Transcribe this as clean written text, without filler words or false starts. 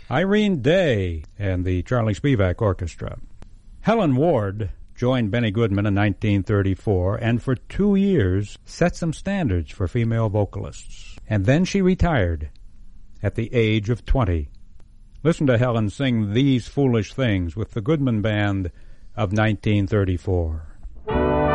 Irene Day and the Charlie Spivak Orchestra. Helen Ward joined Benny Goodman in 1934 and for 2 years set some standards for female vocalists. And then she retired at the age of 20. Listen to Helen sing These Foolish Things with the Goodman Band of 1934.